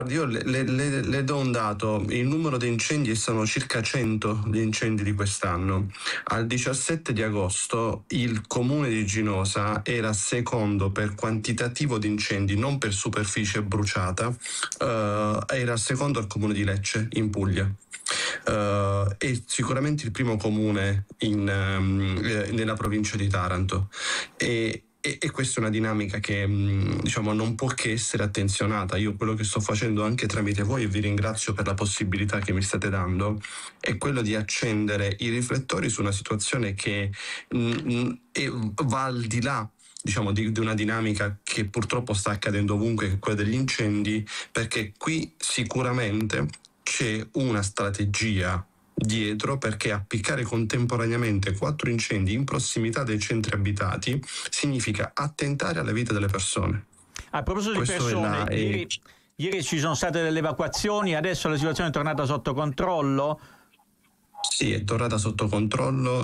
Io le do un dato: il numero di incendi sono circa 100 gli incendi di quest'anno. Al 17 di agosto il comune di Ginosa era secondo per quantitativo di incendi, non per superficie bruciata, era secondo al comune di Lecce in Puglia. È sicuramente il primo comune nella provincia di Taranto. E questa è una dinamica che diciamo non può che essere attenzionata. Io quello che sto facendo anche tramite voi, e vi ringrazio per la possibilità che mi state dando, è quello di accendere i riflettori su una situazione che va al di là, diciamo, di una dinamica che purtroppo sta accadendo ovunque, che è quella degli incendi, perché qui sicuramente c'è una strategia dietro, perché appiccare contemporaneamente 4 incendi in prossimità dei centri abitati significa attentare alla vita delle persone. A proposito di persone, ieri ci sono state delle evacuazioni, adesso la situazione è tornata sotto controllo? Sì, è tornata sotto controllo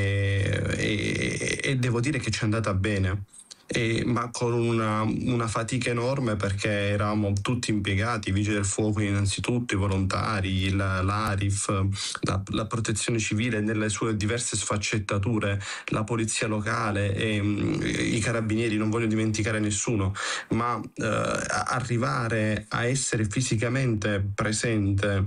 e devo dire che ci è andata bene. Ma con una fatica enorme, perché eravamo tutti impiegati, i vigili del fuoco innanzitutto, i volontari, l'ARIF, la protezione civile nelle sue diverse sfaccettature, la polizia locale e i carabinieri, non voglio dimenticare nessuno, ma arrivare a essere fisicamente presente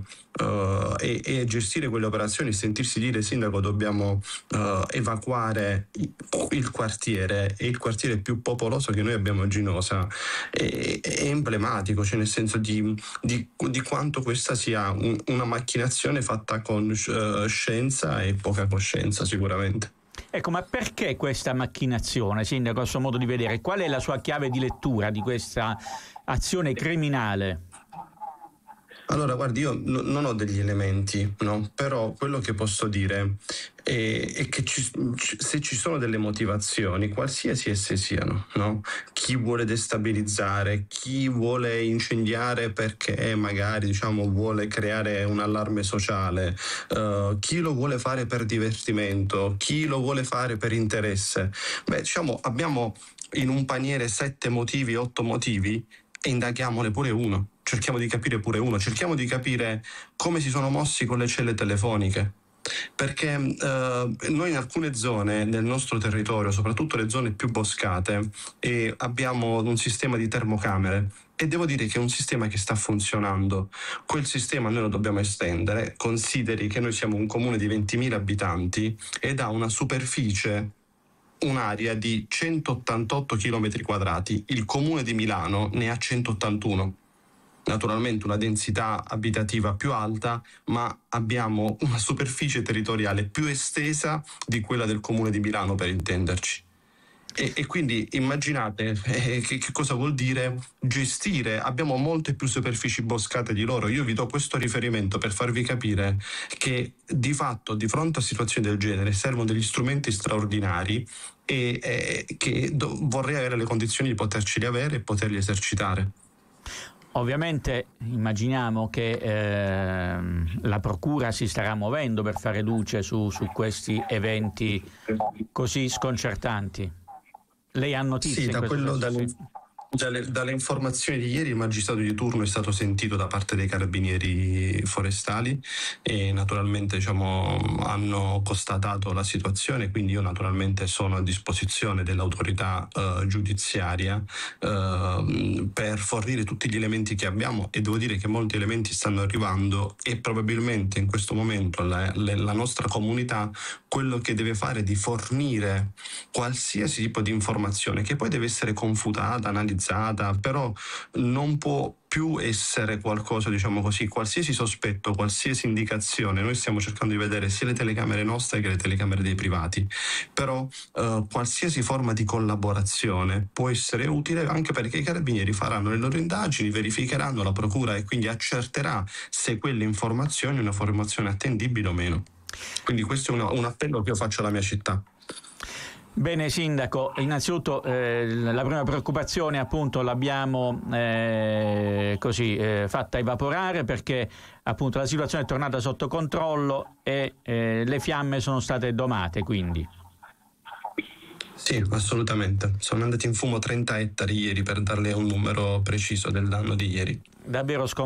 e gestire quelle operazioni, sentirsi dire: sindaco, dobbiamo evacuare il quartiere, e il quartiere più popoloso che noi abbiamo a Ginosa, è emblematico, cioè nel senso di quanto questa sia una macchinazione fatta con scienza e poca coscienza, sicuramente. Ecco, ma perché questa macchinazione, sindaco, a suo modo di vedere? Qual è la sua chiave di lettura di questa azione criminale? Allora, guardi, io non ho degli elementi, no? Però quello che posso dire è che se ci sono delle motivazioni, qualsiasi esse siano, no? Chi vuole destabilizzare, chi vuole incendiare perché magari, diciamo, vuole creare un allarme sociale, chi lo vuole fare per divertimento, chi lo vuole fare per interesse. Beh, diciamo, abbiamo in un paniere 7 motivi, 8 motivi, e indaghiamone pure uno. Cerchiamo di capire pure uno, cerchiamo di capire come si sono mossi con le celle telefoniche, perché noi in alcune zone del nostro territorio, soprattutto le zone più boscate, abbiamo un sistema di termocamere, e devo dire che è un sistema che sta funzionando. Quel sistema noi lo dobbiamo estendere. Consideri che noi siamo un comune di 20.000 abitanti ed ha una superficie, un'area di 188 km quadrati, il comune di Milano ne ha 181. Naturalmente una densità abitativa più alta, ma abbiamo una superficie territoriale più estesa di quella del comune di Milano, per intenderci. E quindi immaginate che cosa vuol dire gestire. Abbiamo molte più superfici boscate di loro. Io vi do questo riferimento per farvi capire che di fatto, di fronte a situazioni del genere, servono degli strumenti straordinari e che vorrei avere le condizioni di poterceli avere e poterli esercitare. Ovviamente immaginiamo che la procura si starà muovendo per fare luce su questi eventi così sconcertanti. Lei ha notizie? Sì, in questo senso? dalle informazioni di ieri il magistrato di turno è stato sentito da parte dei carabinieri forestali e naturalmente, diciamo, hanno constatato la situazione, quindi io naturalmente sono a disposizione dell'autorità giudiziaria per fornire tutti gli elementi che abbiamo, e devo dire che molti elementi stanno arrivando, e probabilmente in questo momento la nostra comunità quello che deve fare è di fornire qualsiasi tipo di informazione, che poi deve essere confutata, analizzata, però non può più essere qualcosa, diciamo così, qualsiasi sospetto, qualsiasi indicazione. Noi stiamo cercando di vedere sia le telecamere nostre che le telecamere dei privati, però qualsiasi forma di collaborazione può essere utile, anche perché i carabinieri faranno le loro indagini, verificheranno, la procura e quindi accerterà se quelle informazioni è una formazione attendibile o meno. Quindi questo è un appello che io faccio alla mia città. Bene, sindaco, innanzitutto la prima preoccupazione appunto l'abbiamo fatta evaporare, perché appunto la situazione è tornata sotto controllo e le fiamme sono state domate, quindi. Sì, assolutamente. Sono andati in fumo 30 ettari ieri, per darle un numero preciso del danno di ieri. davvero